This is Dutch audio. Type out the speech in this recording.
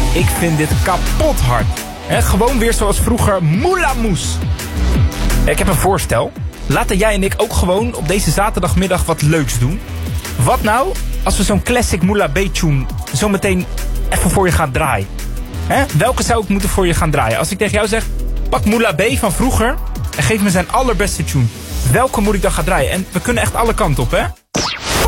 Ik vind dit kapot hard. Gewoon weer zoals vroeger Moelamoes. Ik heb een voorstel. Laten jij en ik ook gewoon op deze zaterdagmiddag wat leuks doen. Wat nou als we zo'n classic Moula B-tune zo meteen even voor je gaan draaien? Welke zou ik moeten voor je gaan draaien? Als ik tegen jou zeg, pak Moula B van vroeger en geef me zijn allerbeste tune. Welke moet ik dan gaan draaien? En we kunnen echt alle kanten op, hè?